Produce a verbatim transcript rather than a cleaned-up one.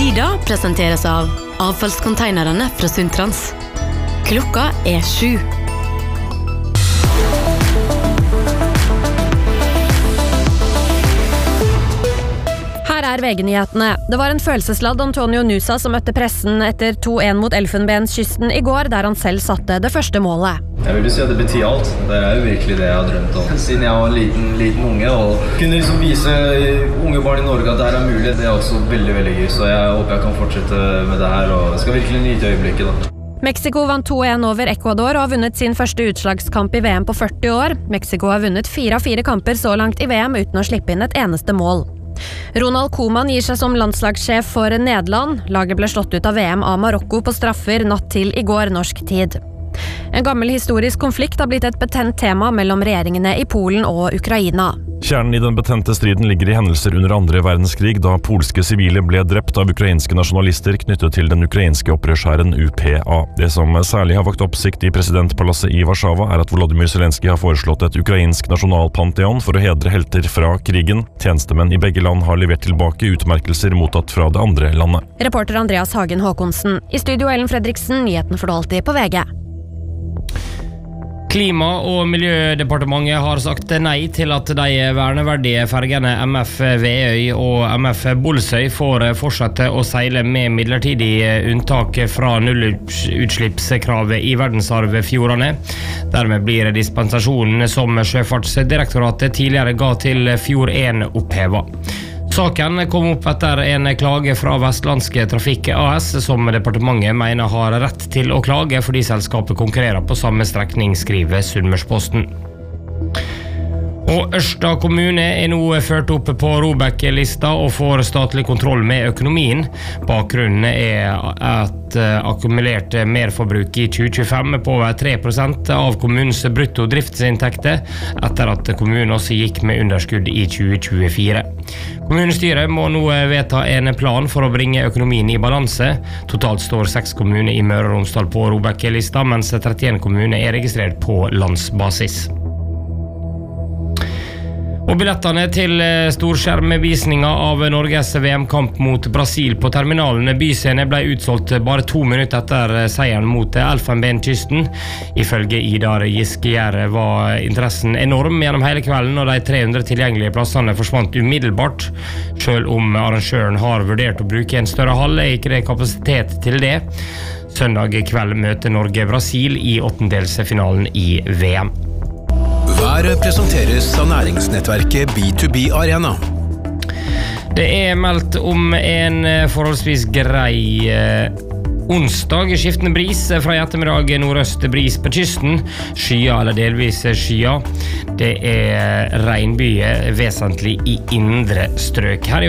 Tida presenteres av avfallskonteinerne fra Sundtrans. Klokka er sju. Her er V G-nyhetene. Det var en følelsesladd Antonio Nusa som møtte pressen etter to en mot Elfenbenskysten i går, der han selv satte det første målet. Jeg vil jo si at det betyr alt. Det er jo virkelig det jeg har drømt om. Siden jeg var en liten, liten unge, og kunne liksom vise unge barn i Norge at det her er mulig, det er også veldig, veldig gøy. Så jeg håper jeg kan fortsette med det her, og jeg skal virkelig nyte øyeblikket da. Mexico vant to en over Ecuador og har vunnet sin første utslagskamp i V M på førti år. Mexico har vunnet fire av fire kamper så langt i V M uten å slippe inn et eneste mål. Ronald Koeman gir seg som landslagssjef for Nederland. Laget ble slått ut av V M av Marokko på straffer natt til i går norsk tid. En gammel historisk konflikt har blitt et betent tema mellom regjeringene i Polen og Ukraina. Kjernen i den betente striden ligger i hendelser under andre verdenskrig, da polske sivile ble drept av ukrainske nasjonalister knyttet til den ukrainske opprørshæren U P A. Det som særlig har vakt oppsikt i presidentpalasset i Warszawa, er at Volodymyr Zelenskyj har foreslått et ukrainsk nasjonalpanteon for å hedre helter fra krigen. Tjenestemenn i begge land har levert tilbake utmerkelser mottatt fra det andre landet. Reporter Andreas Hagen Håkonsen. I studio Ellen Fredriksen, nyheten får du alltid på V G. Klima- og miljødepartementet har sagt nei til at de verneverdige fergene M F Veøy og M F Bolsøy får fortsette å seile med midlertidig unntak fra nullutslippskravet i verdensarvfjordene. Dermed blir dispensasjonen som Sjøfartsdirektoratet tidligere ga til Fjord en opphevet. Saken kom opp etter en klage fra Vestlandske Trafikk A S, som departementet mener har rett til å klage fordi selskapet konkurrerer på samme strekning, skriver Sunnmørsposten. Og Ørsta kommune er nå ført opp på ROBEK-lista og får statlig kontroll med økonomien. Bakgrunnen er et akkumulert merforbruk i tjue tjuefem på over tre prosent av kommunens brutto driftsinntekter, etter at kommunen også gikk med underskudd i tjue tjuefire. Kommunestyret må nå vedta en plan for å bringe økonomien i balanse. Totalt står seks kommuner i Møre og Romsdal på ROBEK-lista, mens trettien kommuner er registrert på landsbasis. Og billettene til storskjermvisninga av Norges V M-kamp mot Brasil på terminalene Byscene ble utsolgt bare to minutter etter seieren mot Elfenbenskysten. Ifølge Idar Giskejær var interessen enorm gjennom hele kvelden, og de tre hundre tilgjengelige plassene forsvant umiddelbart. Selv om arrangøren har vurdert å bruke en større hall, er ikke det kapasitet til det. Søndag kveld møter Norge Brasil i åttendelsfinalen i V M. Været presenteres av næringsnettverket B to B Arena. Det er meldt om en forholdsvis grei eh, onsdag. Skiftende bris fra i ettermiddag, nordøst bris på kysten. Skya eller delvis skya. Det er regnbyger vesentlig i indre strøk. Her i